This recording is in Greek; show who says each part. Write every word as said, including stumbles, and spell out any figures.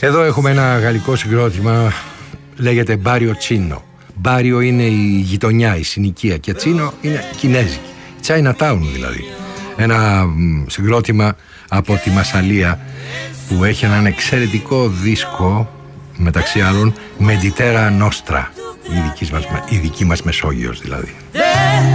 Speaker 1: Εδώ έχουμε ένα γαλλικό συγκρότημα, λέγεται Μπάριο Τσίνο. Μπάριο είναι η γειτονιά, η συνοικία, και Τσίνο είναι κινέζικη, Chinatown δηλαδή. Ένα συγκρότημα από τη Μασσαλία που έχει έναν εξαιρετικό δίσκο, μεταξύ άλλων Mediterra Nostra, η δική μας, η δική μας Μεσόγειος δηλαδή.